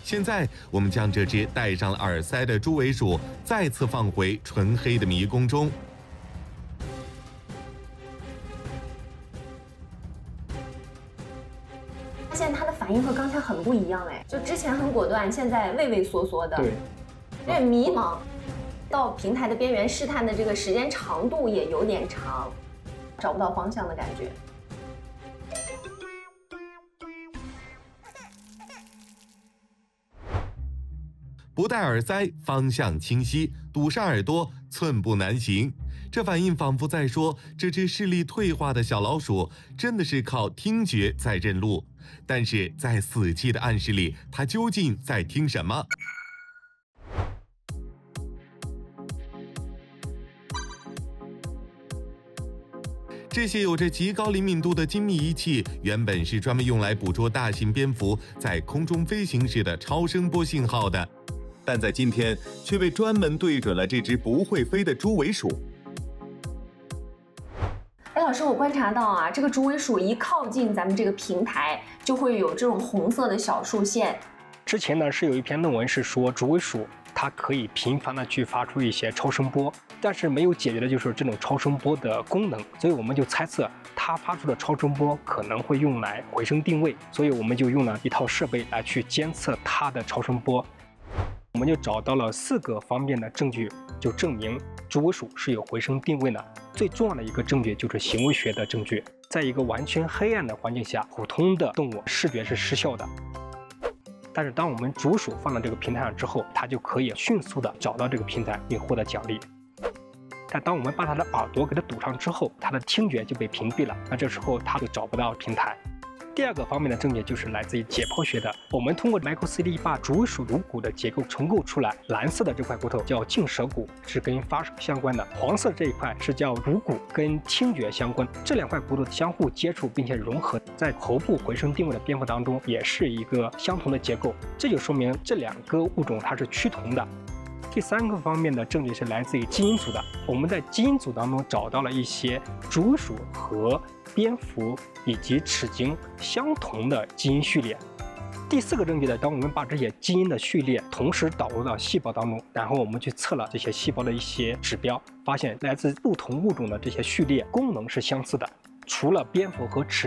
现在，我们将这只戴上了耳塞的猪尾鼠再次放回纯黑的迷宫中。 发现它的反应和刚才很不一样哎，就之前很果断，现在畏畏缩缩的， 对， 有点迷茫。到平台的边缘试探的这个时间长度也有点长，找不到方向的感觉。 不戴耳塞，方向清晰；堵上耳朵，寸步难行。这反应仿佛在说，这只视力退化的小老鼠真的是靠听觉在认路。但是在死寂的暗室里，它究竟在听什么？这些有着极高灵敏度的精密仪器，原本是专门用来捕捉大型蝙蝠在空中飞行时的超声波信号的。但在今天却被专门对准了这只不会飞的猪尾鼠。 哎，老师，我观察到啊，这个猪尾鼠一靠近咱们这个平台，就会有这种红色的小竖线。 之前呢是有一篇论文是说猪尾鼠它可以频繁的去发出一些超声波，但是没有解决的就是这种超声波的功能，所以我们就猜测它发出的超声波可能会用来回声定位，所以我们就用了一套设备来去监测它的超声波。我们就找到了4个方面的证据，就证明猪尾鼠是有回声定位的。最重要的一个证据就是行为学的证据，在一个完全黑暗的环境下，普通的动物视觉是失效的。但是当我们猪鼠放到这个平台上之后，它就可以迅速的找到这个平台并获得奖励。但当我们把它的耳朵给它堵上之后，它的听觉就被屏蔽了，那这时候它就找不到平台。第2个方面的证据就是来自于解剖学的，我们通过 micro-CT 把猪尾鼠颅骨的结构重构出来，蓝色的这块骨头叫颈舌骨，是跟发声相关的；黄色这一块是叫颅骨，跟听觉相关。这2块骨头相互接触并且融合，在喉部回声定位的蝙蝠当中也是一个相同的结构，这就说明这2个物种它是趋同的。第3个方面的证据是来自于基因组的，我们在基因组当中找到了一些猪尾鼠和蝙蝠以及齿鲸相同的基因序列。第4个证据呢，当我们把这些基因的序列同时导入到细胞当中，然后我们去测了这些细胞的一些指标，发现来自不同物种的这些序列功能是相似的，除了蝙蝠和齿